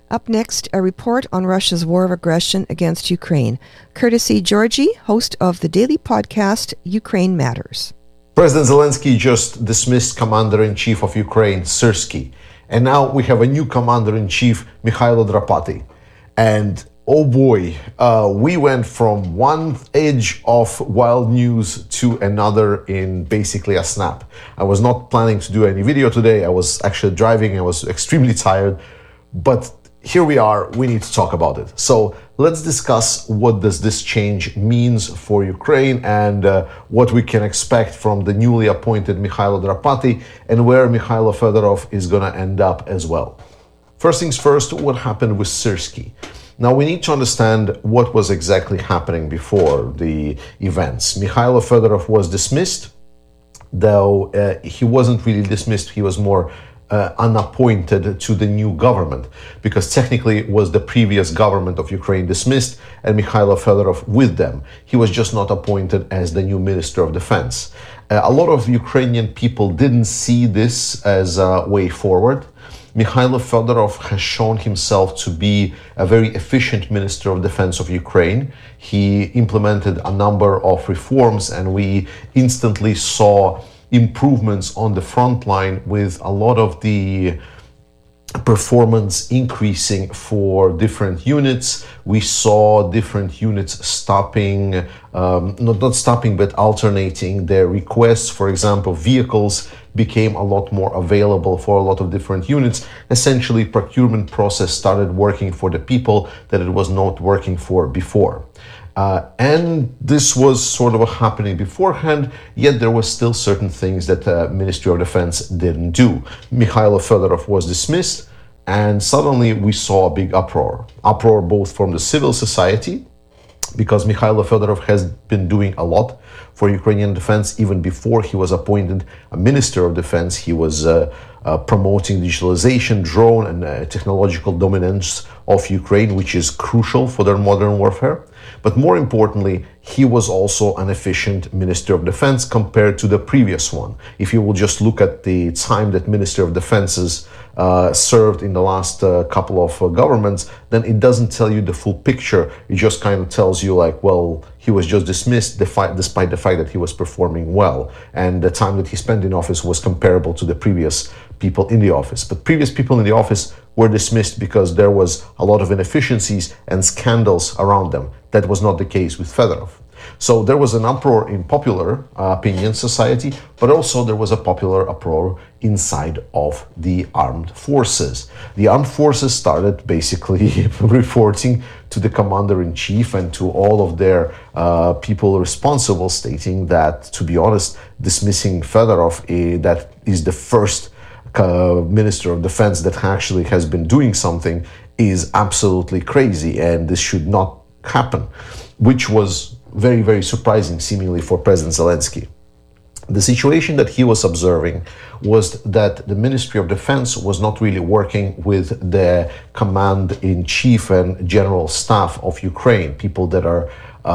Up next, a report on Russia's war of aggression against Ukraine, courtesy Georgie, host of the daily podcast Ukraine Matters. President Zelensky just dismissed Commander-in-Chief of Ukraine, Syrskyi. And now we have a new Commander-in-Chief, Mikhailo Drapati. And oh boy, we went from one edge of wild news to another in basically a snap. I was not planning to do any video today. I was actually driving. I was extremely tired. But here we are, we need to talk about it. So let's discuss what does this change means for Ukraine and what we can expect from the newly appointed Mikhailo Drapati and where Mikhailo Fedorov is going to end up as well. First things first, what happened with Syrskyi? Now we need to understand what was exactly happening before the events. Mikhailo Fedorov was dismissed, though he wasn't really dismissed, he was more unappointed to the new government, because technically it was the previous government of Ukraine dismissed and Mikhailo Fedorov with them. He was just not appointed as the new Minister of Defense. A lot of Ukrainian people didn't see this as a way forward. Mikhailo Fedorov has shown himself to be a very efficient Minister of Defense of Ukraine. He implemented a number of reforms and we instantly saw improvements on the front line with a lot of the performance increasing for different units. We saw different units stopping, not stopping, but alternating their requests. For example, vehicles became a lot more available for a lot of different units. Essentially, procurement process started working for the people that it was not working for before. And this was sort of happening beforehand, yet there was still certain things that the Ministry of Defense didn't do. Mikhailo Fedorov was dismissed, and suddenly we saw a big uproar. Uproar both from the civil society, because Mikhailo Fedorov has been doing a lot for Ukrainian defense. Even before he was appointed a Minister of Defense, he was promoting digitalization, drone, and technological dominance of Ukraine, which is crucial for their modern warfare. But more importantly, he was also an efficient Minister of Defense compared to the previous one. If you will just look at the time that Minister of Defenses served in the last couple of governments, then it doesn't tell you the full picture. It just kind of tells you like, well, he was just dismissed despite the fact that he was performing well. And the time that he spent in office was comparable to the previous people in the office. But previous people in the office were dismissed because there was a lot of inefficiencies and scandals around them. That was not the case with Fedorov. So there was an uproar in popular opinion society, but also there was a popular uproar inside of the armed forces. The armed forces started basically reporting to the commander-in-chief and to all of their people responsible, stating that, to be honest, dismissing Fedorov, that is the first Minister of Defense that actually has been doing something, is absolutely crazy and this should not happen, which was very, very surprising seemingly for President Zelensky. The situation that he was observing was that the Ministry of Defense was not really working with the Command-in-Chief and General Staff of Ukraine, people that are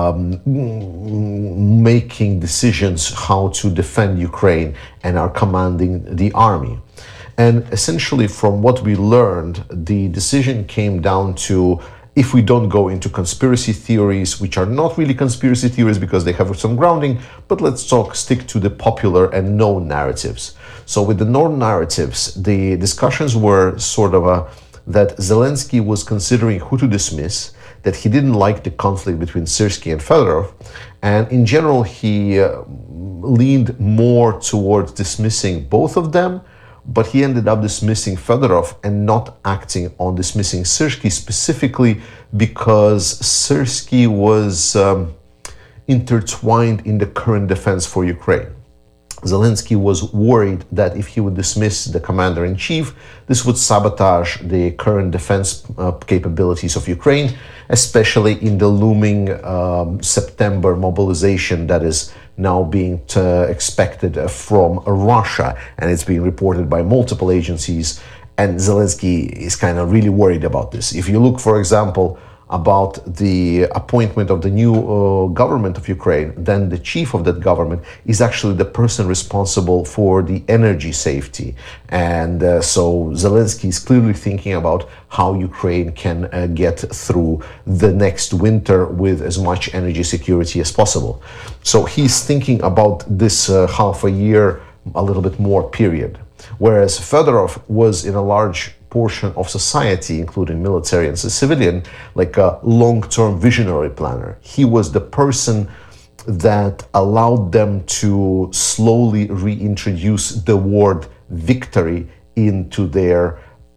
making decisions how to defend Ukraine and are commanding the army. And essentially, from what we learned, the decision came down to, if we don't go into conspiracy theories, which are not really conspiracy theories because they have some grounding, but let's stick to the popular and known narratives. So with the known narratives, the discussions were sort of that Zelensky was considering who to dismiss, that he didn't like the conflict between Syrskyi and Fedorov, and in general he leaned more towards dismissing both of them, but he ended up dismissing Fedorov and not acting on dismissing Syrskyi, specifically because Syrskyi was intertwined in the current defense for Ukraine. Zelensky was worried that if he would dismiss the commander-in-chief, this would sabotage the current defense capabilities of Ukraine, especially in the looming September mobilization that is now being expected from Russia, and it's being reported by multiple agencies, and Zelensky is kind of really worried about this. If you look, for example, about the appointment of the new government of Ukraine, then the chief of that government is actually the person responsible for the energy safety. And so Zelensky is clearly thinking about how Ukraine can get through the next winter with as much energy security as possible. So he's thinking about this half a year, a little bit more period. Whereas Fedorov was in a large portion of society, including military and civilian, like a long-term visionary planner. He was the person that allowed them to slowly reintroduce the word victory into their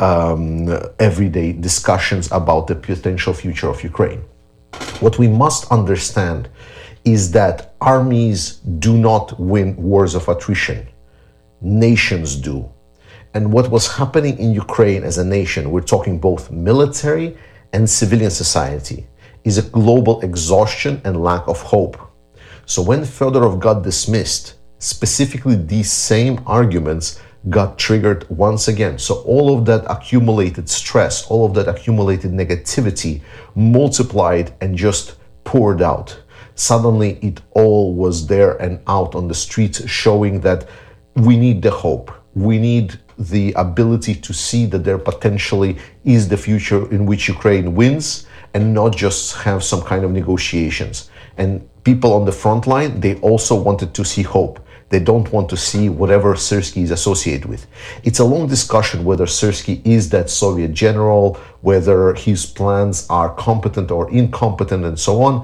everyday discussions about the potential future of Ukraine. What we must understand is that armies do not win wars of attrition. Nations do. And what was happening in Ukraine as a nation, we're talking both military and civilian society, is a global exhaustion and lack of hope. So when Fedorov got dismissed, specifically these same arguments got triggered once again. So all of that accumulated stress, all of that accumulated negativity multiplied and just poured out. Suddenly it all was there and out on the streets, showing that we need the hope. We need the ability to see that there potentially is the future in which Ukraine wins, and not just have some kind of negotiations. And people on the front line, they also wanted to see hope. They don't want to see whatever Syrskyi is associated with. It's a long discussion whether Syrskyi is that Soviet general, whether his plans are competent or incompetent, and so on.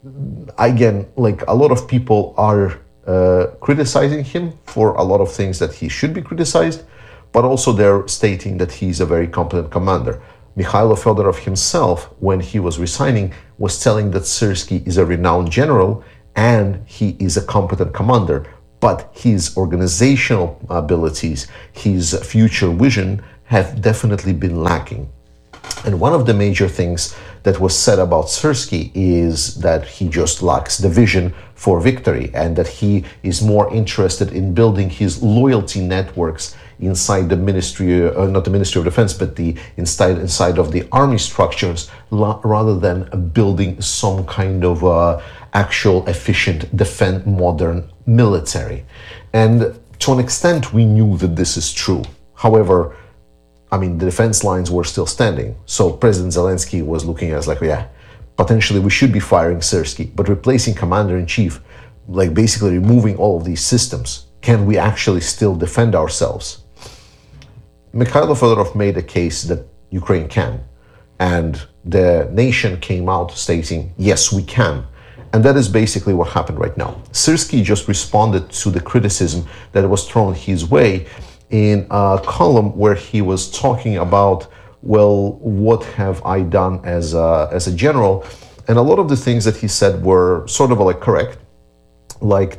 Again, like, a lot of people are criticizing him for a lot of things that he should be criticized, but also they're stating that he's a very competent commander. Mikhailo Fedorov himself, when he was resigning, was telling that Syrskyi is a renowned general and he is a competent commander, but his organizational abilities, his future vision have definitely been lacking. And one of the major things that was said about Syrskyi is that he just lacks the vision for victory, and that he is more interested in building his loyalty networks inside the ministry, not the Ministry of Defense, but the inside of the army structures, rather than building some kind of actual efficient modern military. And to an extent, we knew that this is true. However, I mean, the defense lines were still standing. So President Zelensky was looking at us like, yeah, potentially we should be firing Syrskyi, but replacing commander-in-chief, like basically removing all of these systems, can we actually still defend ourselves? Mikhailo Fedorov made a case that Ukraine can, and the nation came out stating, yes, we can. And that is basically what happened right now. Syrskyi just responded to the criticism that was thrown his way in a column where he was talking about, well, what have I done as a general? And a lot of the things that he said were sort of like correct, like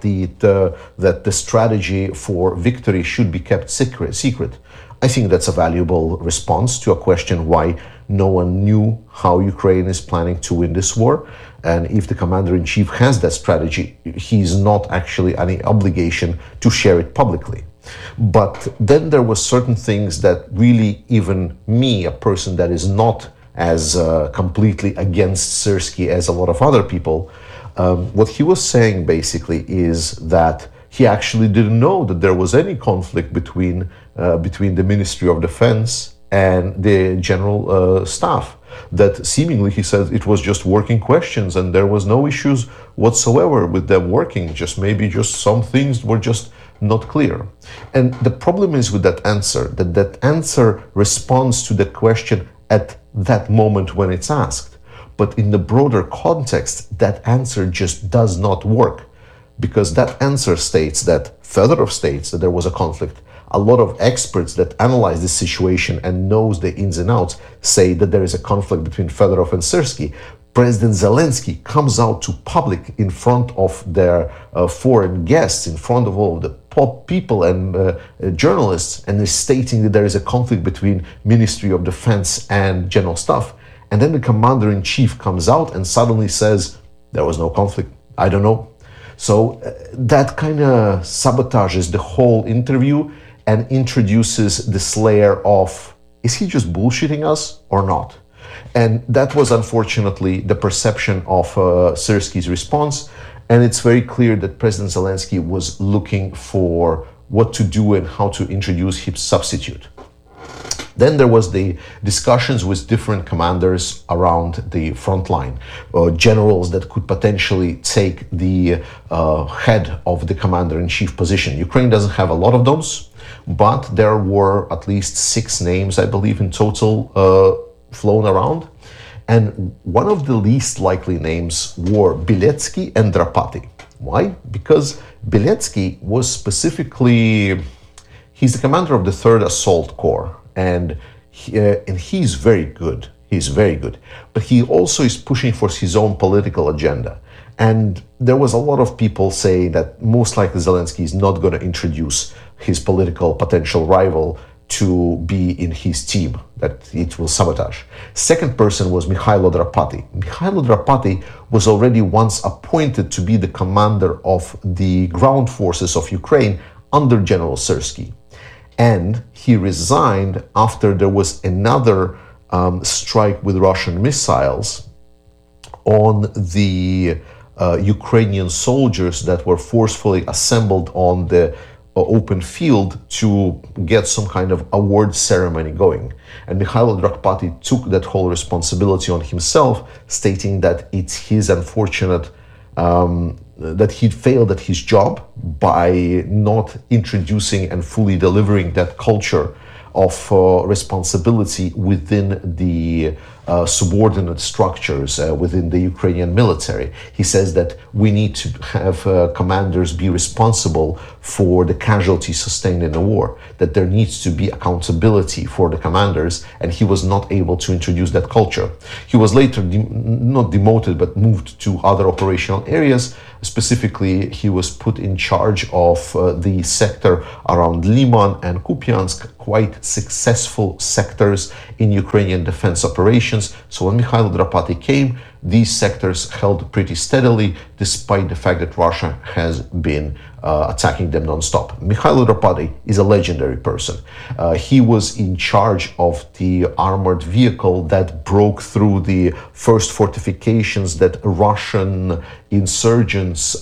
that the strategy for victory should be kept secret. I think that's a valuable response to a question why no one knew how Ukraine is planning to win this war. And if the commander-in-chief has that strategy, he's not actually any obligation to share it publicly. But then there were certain things that really, even me, a person that is not as completely against Syrskyi as a lot of other people, what he was saying basically is that he actually didn't know that there was any conflict between the Ministry of Defense and the general staff. That seemingly, he said, it was just working questions and there was no issues whatsoever with them working. Maybe some things were just not clear. And the problem is with that answer, that answer responds to the question at that moment when it's asked. But in the broader context, that answer just does not work, because that answer states that Fedorov states that there was a conflict. A lot of experts that analyze this situation and knows the ins and outs say that there is a conflict between Fedorov and Syrskyi. President Zelensky comes out to public in front of their foreign guests, in front of all of the people and journalists, and is stating that there is a conflict between Ministry of Defense and General Staff. And then the commander-in-chief comes out and suddenly says, there was no conflict. I don't know. So that kind of sabotages the whole interview and introduces this layer of, is he just bullshitting us or not? And that was unfortunately the perception of Syrsky's response. And it's very clear that President Zelensky was looking for what to do and how to introduce his substitute. Then there was the discussions with different commanders around the front line, generals that could potentially take the head of the commander-in-chief position. Ukraine doesn't have a lot of those, but there were at least 6 names, I believe, in total flown around. And one of the least likely names were Biletsky and Drapati. Why? Because Biletsky was specifically, he's the commander of the 3rd Assault Corps. And he's very good. He's very good. But he also is pushing for his own political agenda. And there was a lot of people saying that most likely Zelensky is not going to introduce his political potential rival to be in his team, that it will sabotage. Second person was Mikhailo Drapati. Mikhailo Drapati was already once appointed to be the commander of the ground forces of Ukraine under General Syrsky. And he resigned after there was another strike with Russian missiles on the Ukrainian soldiers that were forcefully assembled on the open field to get some kind of award ceremony going. And Mikhailo Drapati took that whole responsibility on himself, stating that it's his unfortunate that he failed at his job by not introducing and fully delivering that culture of responsibility within the subordinate structures within the Ukrainian military. He says that we need to have commanders be responsible for the casualties sustained in the war, that there needs to be accountability for the commanders, and he was not able to introduce that culture. He was later not demoted, but moved to other operational areas. Specifically, he was put in charge of the sector around Liman and Kupiansk, quite successful sectors in Ukrainian defense operations. So when Mikhailo Drapati came, these sectors held pretty steadily, despite the fact that Russia has been attacking them non-stop. Mikhailo Drapati is a legendary person. He was in charge of the armored vehicle that broke through the first fortifications that Russian insurgents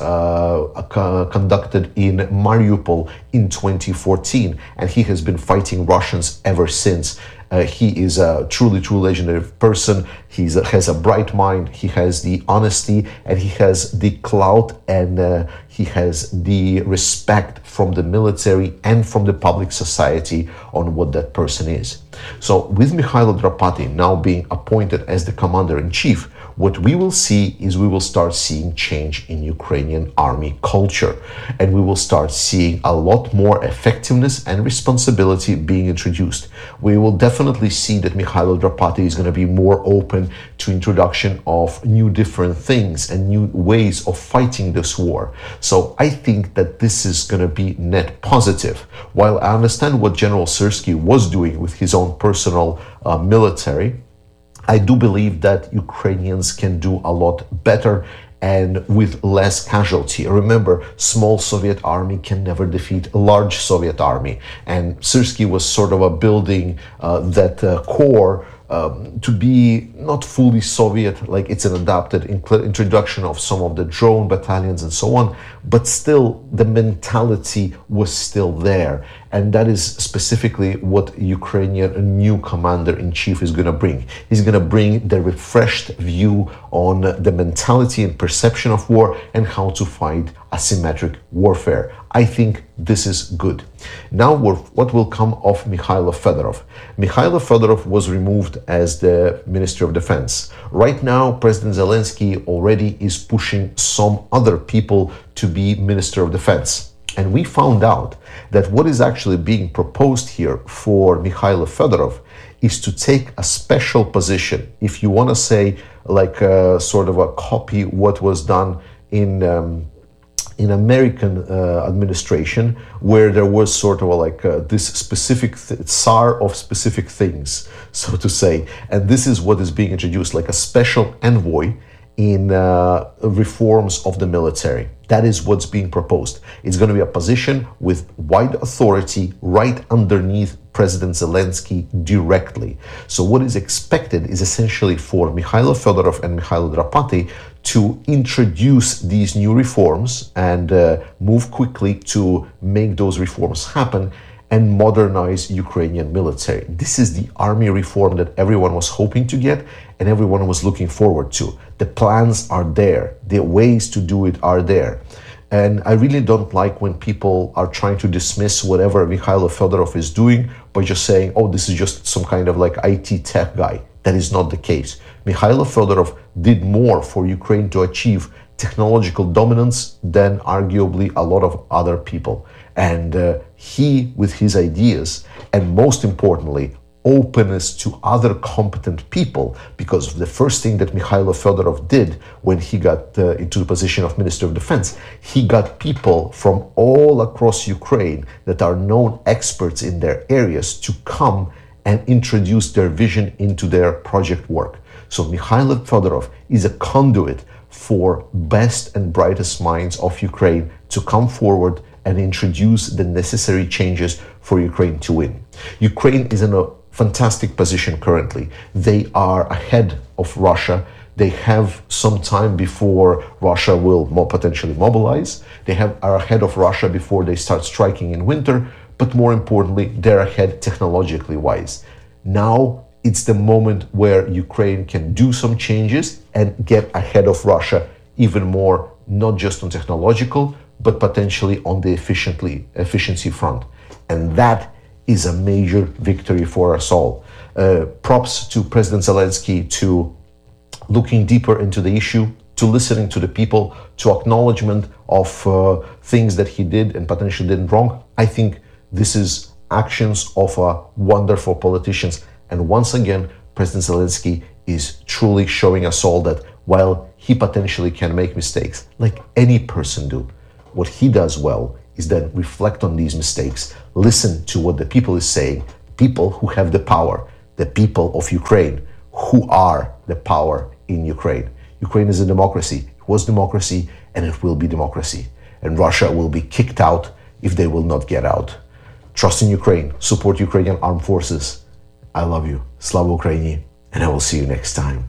conducted in Mariupol in 2014, and he has been fighting Russians ever since. He is a truly legendary person. He has a bright mind, he has the honesty, and he has the clout, and he has the respect from the military and from the public society on what that person is. So with Mikhailo Drapati now being appointed as the commander-in-chief, what we will see is we will start seeing change in Ukrainian army culture, and we will start seeing a lot more effectiveness and responsibility being introduced. We will definitely see that Mikhailo Drapati is going to be more open to introduction of new different things and new ways of fighting this war. So I think that this is going to be net positive. While I understand what General Syrsky was doing with his own personal military, I do believe that Ukrainians can do a lot better and with less casualty. Remember, small Soviet army can never defeat a large Soviet army. And Syrsky was sort of a building that core to be not fully Soviet, like it's an adapted introduction of some of the drone battalions and so on, but still the mentality was still there. And that is specifically what Ukrainian new commander-in-chief is going to bring. He's going to bring the refreshed view on the mentality and perception of war and how to fight asymmetric warfare. I think this is good. Now, what will come of Mikhailo Fedorov? Mikhailo Fedorov was removed as the Minister of Defense. Right now, President Zelensky already is pushing some other people to be Minister of Defense. And we found out that what is actually being proposed here for Mikhailo Fedorov is to take a special position. If you want to say like sort of a copy what was done in American administration, where there was sort of like this specific tsar of specific things, so to say. And this is what is being introduced, like a special envoy in reforms of the military. That is what's being proposed. It's going to be a position with wide authority right underneath President Zelensky directly. So what is expected is essentially for Mikhailo Fedorov and Mikhailo Drapati to introduce these new reforms and move quickly to make those reforms happen and modernize Ukrainian military. This is the army reform that everyone was hoping to get and everyone was looking forward to. The plans are there. The ways to do it are there. And I really don't like when people are trying to dismiss whatever Mikhailo Fedorov is doing by just saying, oh, this is just some kind of like IT tech guy. That is not the case. Mikhailo Fedorov did more for Ukraine to achieve technological dominance than arguably a lot of other people. And he, with his ideas, and most importantly, openness to other competent people, because the first thing that Mikhailo Fedorov did when he got into the position of Minister of Defense, he got people from all across Ukraine that are known experts in their areas to come and introduce their vision into their project work. So Mikhailo Fedorov is a conduit for best and brightest minds of Ukraine to come forward and introduce the necessary changes for Ukraine to win. Ukraine is in a fantastic position currently. They are ahead of Russia. They have some time before Russia will more potentially mobilize. They are ahead of Russia before they start striking in winter, but more importantly, they're ahead technologically wise. Now it's the moment where Ukraine can do some changes and get ahead of Russia even more, not just on technological, but potentially on the efficiency front. And that is a major victory for us all. Props to President Zelensky to looking deeper into the issue, to listening to the people, to acknowledgement of things that he did and potentially did wrong. I think this is actions of wonderful politicians. And once again, President Zelensky is truly showing us all that while he potentially can make mistakes, like any person do, what he does well is then reflect on these mistakes, listen to what the people is saying, people who have the power, the people of Ukraine, who are the power in Ukraine. Ukraine is a democracy, it was democracy, and it will be democracy. And Russia will be kicked out if they will not get out. Trust in Ukraine, support Ukrainian armed forces. I love you. Slava Ukraini, and I will see you next time.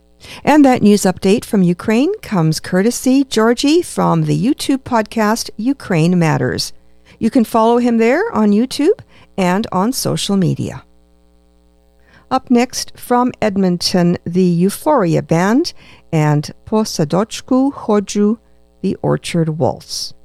And that news update from Ukraine comes courtesy Georgie from the YouTube podcast Ukraine Matters. You can follow him there on YouTube and on social media. Up next from Edmonton, the Euphoria Band and Po Sadochku Chodziu, the Orchard Waltz.